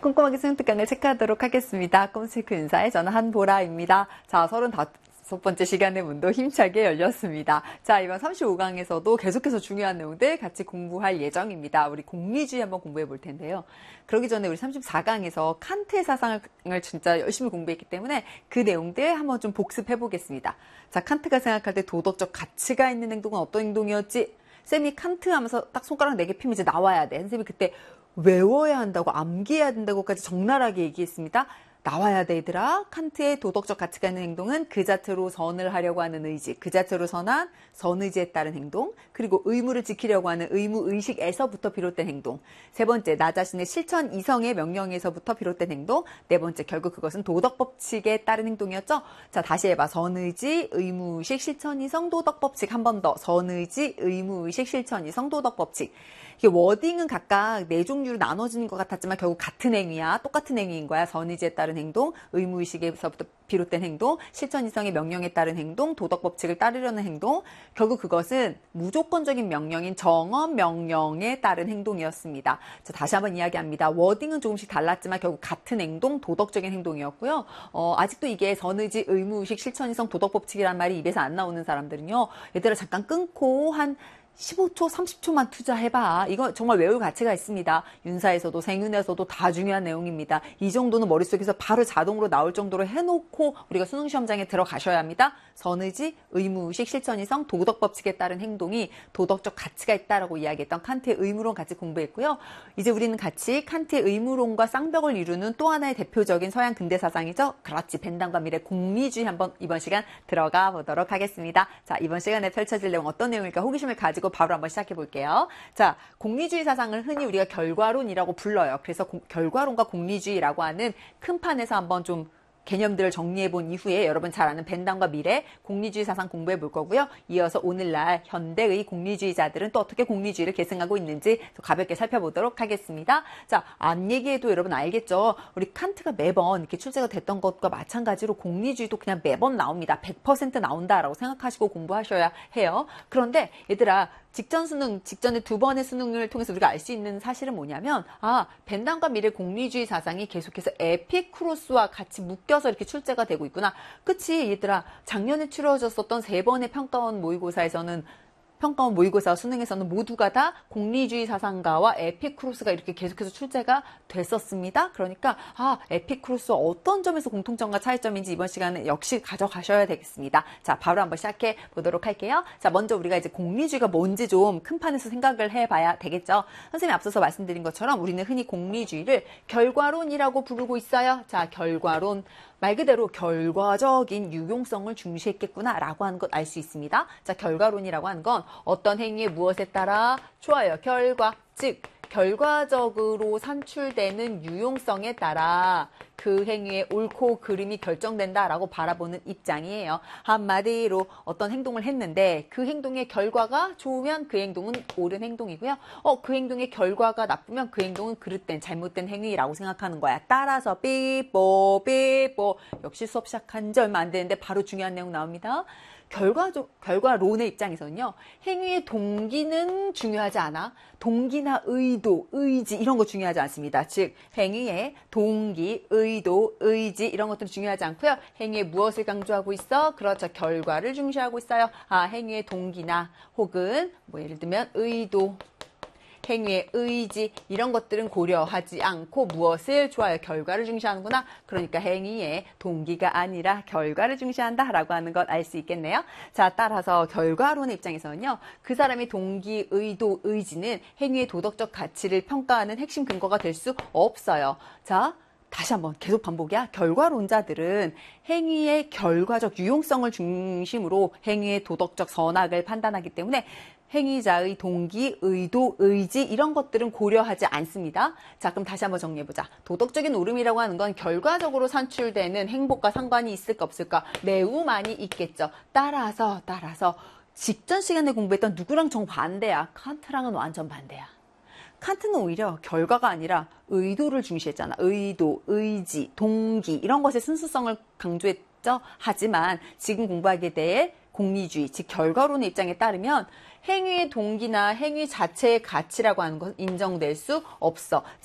꼼꼼하게 수능 특강을 체크하도록 하겠습니다. 꼼체크 인사의 저는 한보라입니다. 자, 35번째 시간의 문도 힘차게 열렸습니다. 자, 이번 35강에서도 계속해서 중요한 내용들 같이 공부할 예정입니다. 우리 공리주의 한번 공부해 볼 텐데요. 그러기 전에 우리 34강에서 칸트의 사상을 진짜 열심히 공부했기 때문에 그 내용들 한번 좀 복습해 보겠습니다. 자, 칸트가 생각할 때 도덕적 가치가 있는 행동은 어떤 행동이었지? 쌤이 칸트 하면서 딱 손가락 4개 피면 이제 나와야 돼. 선생님이 그때 외워야 한다고, 암기해야 된다고까지 적나라하게 얘기했습니다. 나와야 돼, 얘들아. 칸트의 도덕적 가치가 있는 행동은 그 자체로 선을 하려고 하는 의지, 그 자체로 선한 선의지에 따른 행동, 그리고 의무를 지키려고 하는 의무의식에서부터 비롯된 행동. 세 번째, 나 자신의 실천 이성의 명령에서부터 비롯된 행동. 네 번째, 결국 그것은 도덕법칙에 따른 행동이었죠. 자, 다시 해봐. 선의지, 의무의식, 실천이성, 도덕법칙. 한 번 더. 선의지, 의무의식, 실천이성, 도덕법칙. 이게 워딩은 각각 4종류로 나눠지는 것 같았지만 결국 같은 행위야. 똑같은 행위인 거야. 선의지에 따른 행동, 의무의식에서부터 비롯된 행동, 실천이성의 명령에 따른 행동, 도덕법칙을 따르려는 행동. 결국 그것은 무조건적인 명령인 정언 명령에 따른 행동이었습니다. 자, 다시 한번 이야기합니다. 워딩은 조금씩 달랐지만 결국 같은 행동, 도덕적인 행동이었고요. 아직도 이게 선의지, 의무의식, 실천이성, 도덕법칙이란 말이 입에서 안 나오는 사람들은요. 얘들아 잠깐 끊고 한 15초, 30초만 투자해봐. 이거 정말 외울 가치가 있습니다. 윤사에서도 생윤에서도 다 중요한 내용입니다. 이 정도는 머릿속에서 바로 자동으로 나올 정도로 해놓고 우리가 수능시험장에 들어가셔야 합니다. 선의지, 의무의식, 실천이성, 도덕법칙에 따른 행동이 도덕적 가치가 있다라고 이야기했던 칸트의 의무론 같이 공부했고요. 이제 우리는 같이 칸트의 의무론과 쌍벽을 이루는 또 하나의 대표적인 서양 근대 사상이죠. 그렇지, 벤담과 밀의 공리주의 한번 이번 시간 들어가 보도록 하겠습니다. 자, 이번 시간에 펼쳐질 내용 어떤 내용일까 호기심을 가지고 바로 한번 시작해 볼게요. 자, 공리주의 사상을 흔히 우리가 결과론이라고 불러요. 그래서 결과론과 공리주의라고 하는 큰 판에서 한번 좀 개념들을 정리해 본 이후에 여러분 잘 아는 벤담과 밀의 공리주의 사상 공부해 볼 거고요. 이어서 오늘날 현대의 공리주의자들은 또 어떻게 공리주의를 계승하고 있는지 가볍게 살펴보도록 하겠습니다. 자, 안 얘기해도 여러분 알겠죠? 우리 칸트가 매번 이렇게 출제가 됐던 것과 마찬가지로 공리주의도 그냥 매번 나옵니다. 100% 나온다라고 생각하시고 공부하셔야 해요. 그런데 얘들아, 직전 수능, 직전에 2번의 수능을 통해서 우리가 알 수 있는 사실은 뭐냐면, 벤담과 밀의 공리주의 사상이 계속해서 에피쿠로스와 같이 묶여서 이렇게 출제가 되고 있구나. 그치, 얘들아. 작년에 치러졌었던 3번의 평가원 모의고사에서는 평가원 모의고사 수능에서는 모두가 다 공리주의 사상가와 에피쿠로스가 이렇게 계속해서 출제가 됐었습니다. 그러니까 에피쿠로스와 어떤 점에서 공통점과 차이점인지 이번 시간에 역시 가져가셔야 되겠습니다. 자, 바로 한번 시작해 보도록 할게요. 자, 먼저 우리가 이제 공리주의가 뭔지 좀 큰 판에서 생각을 해봐야 되겠죠. 선생님이 앞서서 말씀드린 것처럼 우리는 흔히 공리주의를 결과론이라고 부르고 있어요. 자, 결과론. 말 그대로 결과적인 유용성을 중시했겠구나라고 하는 것 알 수 있습니다. 자, 결과론이라고 하는 건 어떤 행위의 무엇에 따라 좋아요. 결과, 즉 결과적으로 산출되는 유용성에 따라 그 행위의 옳고 그름이 결정된다라고 바라보는 입장이에요. 한마디로 어떤 행동을 했는데 그 행동의 결과가 좋으면 그 행동은 옳은 행동이고요. 그 행동의 결과가 나쁘면 그 행동은 그릇된 잘못된 행위라고 생각하는 거야. 따라서 삐뽀 역시 수업 시작한 지 얼마 안 되는데 바로 중요한 내용 나옵니다. 결과론의 입장에서는요. 행위의 동기는 중요하지 않아. 동기나 의도, 의지 이런 거 중요하지 않습니다. 즉 행위의 동기, 의도, 의지 이런 것들은 중요하지 않고요. 행위의 무엇을 강조하고 있어? 그렇죠. 결과를 중시하고 있어요. 행위의 동기나 혹은 예를 들면 의도, 행위의 의지 이런 것들은 고려하지 않고 무엇을 좋아요? 결과를 중시하는구나. 그러니까 행위의 동기가 아니라 결과를 중시한다라고 하는 것 알 수 있겠네요. 자, 따라서 결과론의 입장에서는요. 그 사람의 동기, 의도, 의지는 행위의 도덕적 가치를 평가하는 핵심 근거가 될 수 없어요. 자, 다시 한번 계속 반복이야. 결과론자들은 행위의 결과적 유용성을 중심으로 행위의 도덕적 선악을 판단하기 때문에 행위자의 동기, 의도, 의지 이런 것들은 고려하지 않습니다. 자, 그럼 다시 한번 정리해보자. 도덕적인 옳음이라고 하는 건 결과적으로 산출되는 행복과 상관이 있을까 없을까? 매우 많이 있겠죠. 따라서 직전 시간에 공부했던 누구랑 정반대야? 칸트랑은 완전 반대야. 칸트는 오히려 결과가 아니라 의도를 중시했잖아. 의도, 의지, 동기 이런 것의 순수성을 강조했죠. 하지만 지금 공부하게 될 공리주의, 즉 결과론의 입장에 따르면 행위의 동기나 행위 자체의 가치라고 하는 것은 인정될 수 없어.